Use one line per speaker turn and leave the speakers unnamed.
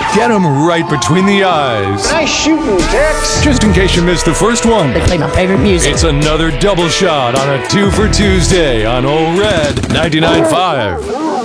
Get him right between the eyes.
Nice shooting, Tex.
Just in case you missed the first one.
They play my favorite music.
It's another double shot on a 2 for Tuesday on Old Red 99.5.